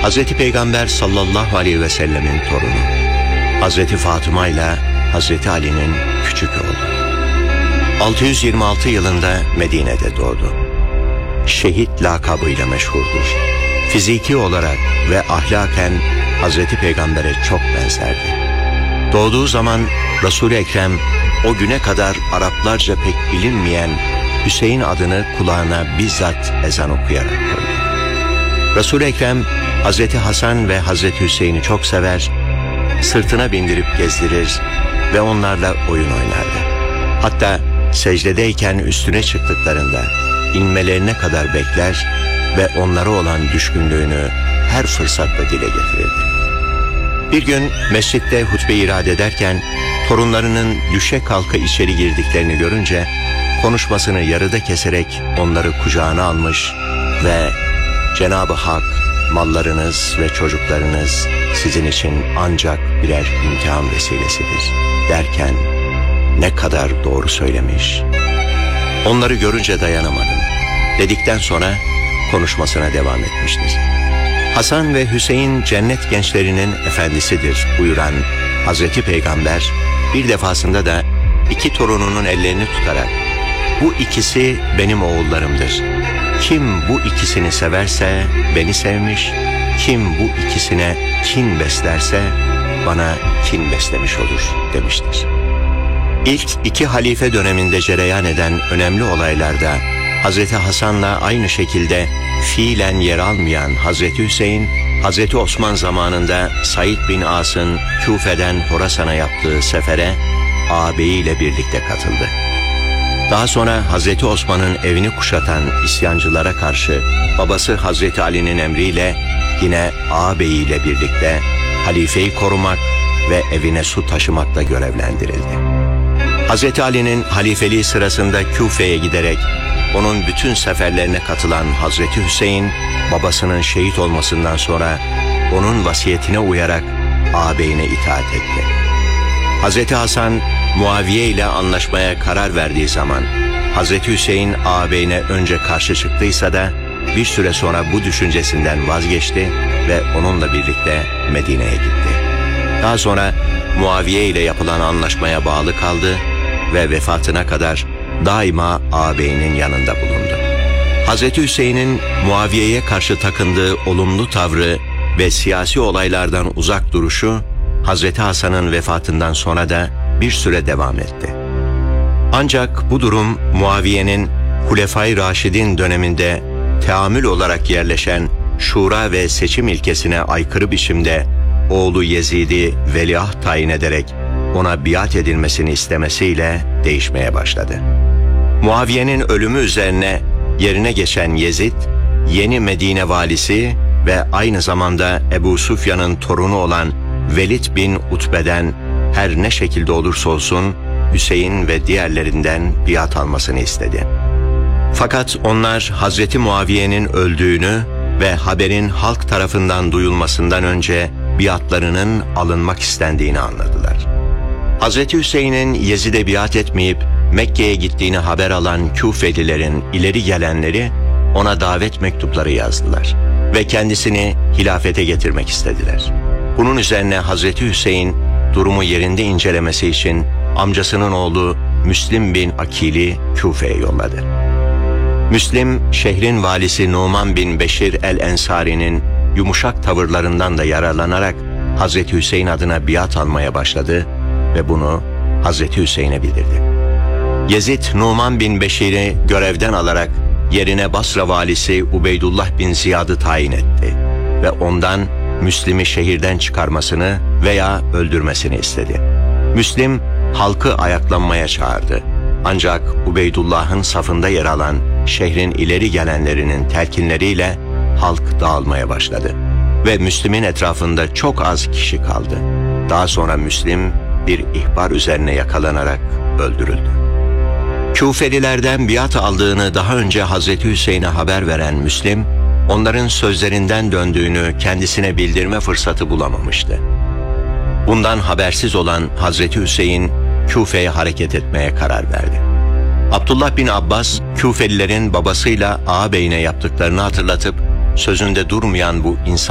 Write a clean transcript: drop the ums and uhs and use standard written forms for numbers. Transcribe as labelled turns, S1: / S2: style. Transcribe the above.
S1: Hazreti Peygamber sallallahu aleyhi ve sellemin torunu, Hazreti Fatıma ile Hazreti Ali'nin küçük oğlu. 626 yılında Medine'de doğdu. Şehit lakabıyla meşhurdur. Fiziki olarak ve ahlaken Hazreti Peygamber'e çok benzerdi. Doğduğu zaman Resul-i Ekrem o güne kadar Araplarca pek bilinmeyen Hüseyin adını kulağına bizzat ezan okuyarak koydu. Resul-i Ekrem Hazreti Hasan ve Hazreti Hüseyin'i çok sever, sırtına bindirip gezdirir ve onlarla oyun oynardı. Hatta secdedeyken üstüne çıktıklarında inmelerine kadar bekler ve onlara olan düşkünlüğünü her fırsatta dile getirirdi. Bir gün mescitte hutbe irad ederken torunlarının düşe kalka içeri girdiklerini görünce konuşmasını yarıda keserek onları kucağına almış ve "Cenab-ı Hak mallarınız ve çocuklarınız sizin için ancak birer imtihan vesilesidir" derken ne kadar doğru söylemiş. "Onları görünce dayanamadım" dedikten sonra konuşmasına devam etmiştir. Hasan ve Hüseyin cennet gençlerinin efendisidir buyuran Hazreti Peygamber bir defasında da iki torununun ellerini tutarak "Bu ikisi benim oğullarımdır. Kim bu ikisini severse beni sevmiş, kim bu ikisine kin beslerse bana kin beslemiş olur" demiştir. İlk iki halife döneminde cereyan eden önemli olaylarda Hazreti Hasan'la aynı şekilde fiilen yer almayan Hazreti Hüseyin, Hazreti Osman zamanında Said bin As'ın Küfe'den Horasan'a yaptığı sefere ağabeyiyle birlikte katıldı. Daha sonra Hazreti Osman'ın evini kuşatan isyancılara karşı babası Hazreti Ali'nin emriyle yine ağabeyiyle birlikte halifeyi korumak ve evine su taşımakla görevlendirildi. Hazreti Ali'nin halifeliği sırasında Küfe'ye giderek onun bütün seferlerine katılan Hazreti Hüseyin, babasının şehit olmasından sonra onun vasiyetine uyarak ağabeyine itaat etti. Hazreti Hasan, Muaviye ile anlaşmaya karar verdiği zaman Hazreti Hüseyin ağabeyine önce karşı çıktıysa da bir süre sonra bu düşüncesinden vazgeçti ve onunla birlikte Medine'ye gitti. Daha sonra Muaviye ile yapılan anlaşmaya bağlı kaldı ve vefatına kadar daima ağabeyinin yanında bulundu. Hazreti Hüseyin'in Muaviye'ye karşı takındığı olumlu tavrı ve siyasi olaylardan uzak duruşu Hazreti Hasan'ın vefatından sonra da bir süre devam etti. Ancak bu durum Muaviye'nin Hulefai Raşidin döneminde teamül olarak yerleşen şura ve seçim ilkesine aykırı biçimde oğlu Yezid'i veliaht tayin ederek ona biat edilmesini istemesiyle değişmeye başladı. Muaviye'nin ölümü üzerine yerine geçen Yezid, yeni Medine valisi ve aynı zamanda Ebu Sufyan'ın torunu olan Velid bin Utbe'den her ne şekilde olursa olsun Hüseyin ve diğerlerinden biat almasını istedi. Fakat onlar Hazreti Muaviye'nin öldüğünü ve haberin halk tarafından duyulmasından önce biatlarının alınmak istendiğini anladılar. Hazreti Hüseyin'in Yezid'e biat etmeyip Mekke'ye gittiğini haber alan Küfelilerin ileri gelenleri ona davet mektupları yazdılar ve kendisini hilafete getirmek istediler. Bunun üzerine Hazreti Hüseyin durumu yerinde incelemesi için amcasının oğlu Müslim bin Akil'i Küfe'ye yolladı. Müslim, şehrin valisi Numan bin Beşir el-Ensari'nin yumuşak tavırlarından da yararlanarak Hazreti Hüseyin adına biat almaya başladı ve bunu Hazreti Hüseyin'e bildirdi. Yezid, Numan bin Beşir'i görevden alarak yerine Basra valisi Ubeydullah bin Ziyad'ı tayin etti ve ondan Müslim'i şehirden çıkarmasını veya öldürmesini istedi. Müslim, halkı ayaklanmaya çağırdı. Ancak Ubeydullah'ın safında yer alan şehrin ileri gelenlerinin telkinleriyle halk dağılmaya başladı ve Müslim'in etrafında çok az kişi kaldı. Daha sonra Müslim bir ihbar üzerine yakalanarak öldürüldü. Küfelilerden biat aldığını daha önce Hazreti Hüseyin'e haber veren Müslim, onların sözlerinden döndüğünü kendisine bildirme fırsatı bulamamıştı. Bundan habersiz olan Hazreti Hüseyin, Küfe'ye hareket etmeye karar verdi. Abdullah bin Abbas, Küfelilerin babasıyla ağabeyine yaptıklarını hatırlatıp, sözünde durmayan bu insan